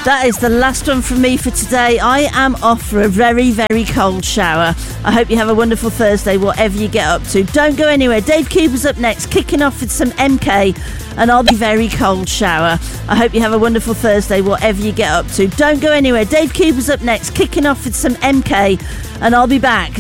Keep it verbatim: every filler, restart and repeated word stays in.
That is the last one from me for today. I am off for a very, very cold shower. I hope you have a wonderful Thursday, whatever you get up to. Don't go anywhere. Dave Cooper's up next, kicking off with some M K, and I'll be very cold shower. I hope you have a wonderful Thursday, whatever you get up to. Don't go anywhere. Dave Cooper's up next, kicking off with some M K, and I'll be back